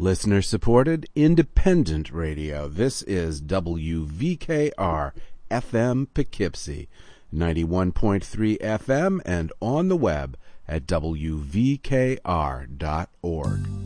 Listener-supported, independent radio. This is WVKR FM Poughkeepsie, 91.3 FM, and on the web at WVKR.org.